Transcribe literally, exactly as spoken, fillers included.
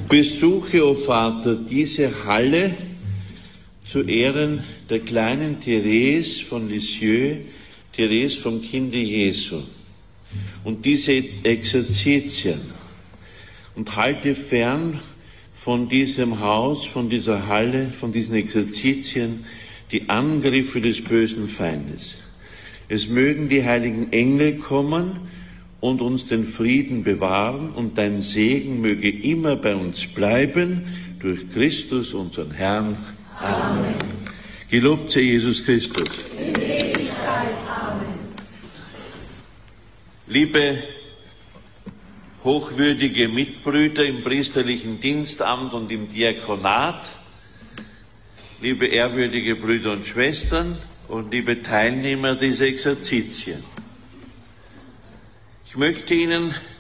Besuche, o Vater, diese Halle zu Ehren der kleinen Therese von Lisieux, Therese vom Kinde Jesu, und diese Exerzitien, und halte fern von diesem Haus, von dieser Halle, von diesen Exerzitien die Angriffe des bösen Feindes. Es mögen die heiligen Engel kommen und uns den Frieden bewahren, und dein Segen möge immer bei uns bleiben, durch Christus, unseren Herrn. Amen. Gelobt sei Jesus Christus. In Ewigkeit. Amen. Liebe hochwürdige Mitbrüder im priesterlichen Dienstamt und im Diakonat, liebe ehrwürdige Brüder und Schwestern und liebe Teilnehmer dieser Exerzitien. Ich möchte Ihnen